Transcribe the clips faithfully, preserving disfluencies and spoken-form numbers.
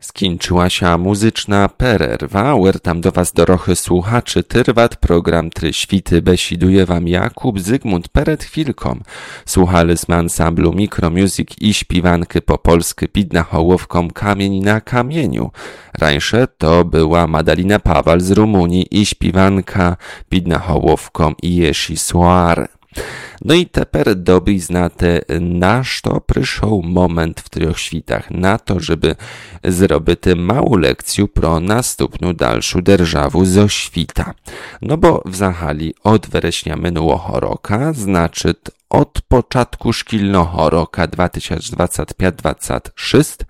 Skończyła się muzyczna pererwa, tam do was dorochy słuchaczy, tyrwat program try świty, besiduje wam Jakub Zygmunt Peret chwilkom. Słuchaliśmy ansamblu Micromusic i śpiwanky po polsku Pidna Hołowką Kamień na kamieniu. Rańsze to była Madalina Pawal z Rumunii i śpiwanka Pidna Hołowką i Ješi Soar. No i teper dobi znate, nasz to przyszł moment w Troch Świtach na to, żeby zrobić małą lekcję pro następną dalszą державу zo świta. No bo w zahali od września minionego roku, znaczy od początku szkolnego roku dwa tysiące dwudziesty piąty dwudziesty szósty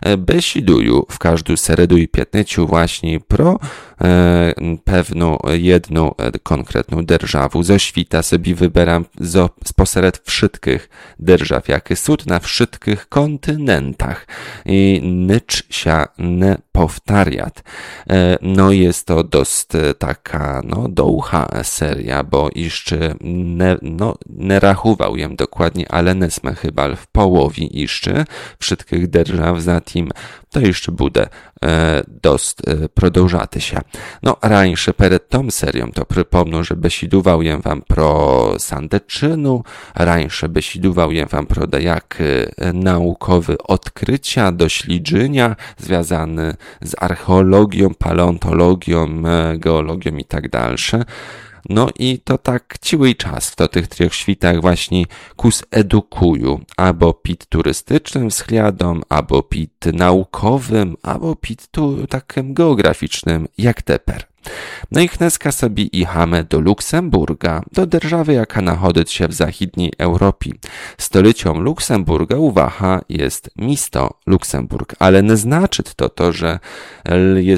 besiduju w każdą seredu i piętniciu właśnie pro e, pewną jedną konkretną державу zo świta sobie wybieram zo, spośród wszystkich держав, jakie są na wszystkich kontynentach i nicz się nie powtarzat. E, no jest to dość taka no doucha seria, bo jeszcze nie, no, nie rachował jem dokładnie, ale nie sme chyba w połowie jeszcze wszystkich держав, zatem to jeszcze bude e, dość e, продолжати się. No, rańsze przed tą serią to przypomnę, że besidował jem wam pro Sandeczynu, rańsze besidował jem wam pro dejak naukowe odkrycia, doświadczenia związane z archeologią, paleontologią, geologią i tak dalsze. No i to tak ciły czas w to tych Troch Świtach właśnie kus edukuju, albo pit turystycznym względom, albo pit naukowym, albo pit tu takim geograficznym jak teper. No i chneska sobie jechamy do Luksemburga, do держаwy, jaka nachodzi się w zachodniej Europie. Stolicą Luksemburga, uwaga, jest miasto Luksemburg, ale nie znaczy to to, że jest